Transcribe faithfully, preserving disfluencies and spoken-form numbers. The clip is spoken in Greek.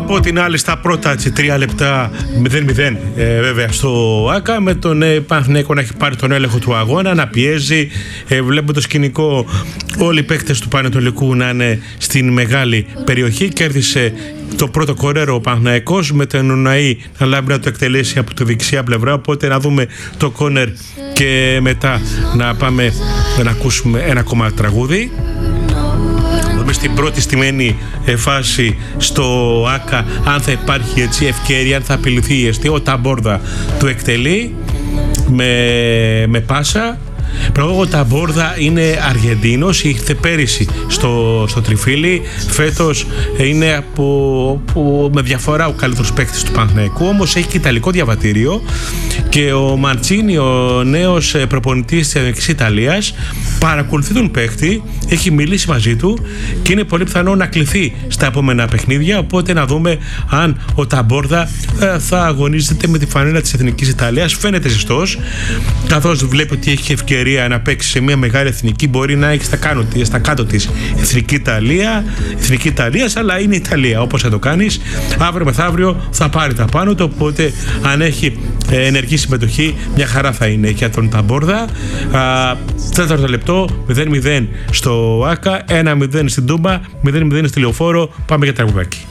Από την άλλη στα πρώτα έτσι, τρία λεπτά μηδέν μηδέν ε, βέβαια στο ΆΚΑ, με τον ε, Παναθηναϊκό να έχει πάρει τον έλεγχο του αγώνα, να πιέζει, ε, βλέπουμε το σκηνικό όλοι οι παίκτες του Πανετολικού να είναι στην μεγάλη περιοχή. Κέρδισε το πρώτο κόρνερ ο Παναθηναϊκός με τον Ουναή να λάμπει να το εκτελέσει από τη δεξιά πλευρά, οπότε να δούμε το κόρνερ και μετά να πάμε να ακούσουμε ένα κομμάτι τραγούδι. Δούμε στην πρώτη στημένη φάση στο ΆΚΑ αν θα υπάρχει έτσι ευκαιρία, αν θα απειληθεί η αιστεία. Ο Ταμπόρδα του εκτελεί με, με πάσα. Ο Ταμπόρδα είναι Αργεντίνος, ήρθε πέρυσι στο, στο Τριφύλι, φέτος είναι από, από, με διαφορά ο καλύτερος παίκτης του Παναθηναϊκού, όμως έχει και ιταλικό διαβατήριο και ο Μαντσίνι, ο νέος προπονητής της Εθνικής Ιταλίας, παρακολουθεί τον παίκτη, έχει μιλήσει μαζί του και είναι πολύ πιθανό να κληθεί στα επόμενα παιχνίδια, οπότε να δούμε αν ο Ταμπόρδα θα αγωνίζεται με τη φανέλα της Εθνικής Ιταλίας. Φαίνεται ζεστός, καθώς βλέπει ότι έχει ευκαιρία να παίξει σε μια μεγάλη εθνική, μπορεί να έχει στα, κάνω, στα κάτω της Εθνική Ιταλία, Εθνική Ιταλίας, αλλά είναι Ιταλία, όπως θα το κάνεις. Αύριο μεθαύριο θα πάρει τα πάνω του, οπότε αν έχει ε, ενεργή συμμετοχή, μια χαρά θα είναι για τον Ταμπόρδα. Τέταρτο λεπτό, μηδέν μηδέν στο ΆΚΑ, ένα μηδέν στην Τούμπα, μηδέν μηδέν στη Λεωφόρο. Πάμε για τραγουδάκι.